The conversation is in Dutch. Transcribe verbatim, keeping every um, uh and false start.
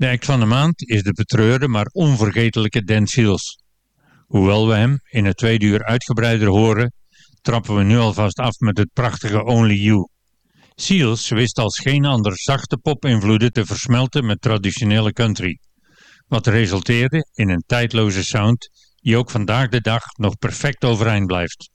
De act van de maand is de betreurde maar onvergetelijke Dan Seals. Hoewel we hem in het tweede uur uitgebreider horen, trappen we nu alvast af met het prachtige Only You. Seals wist als geen ander zachte pop-invloeden te versmelten met traditionele country, wat resulteerde in een tijdloze sound die ook vandaag de dag nog perfect overeind blijft.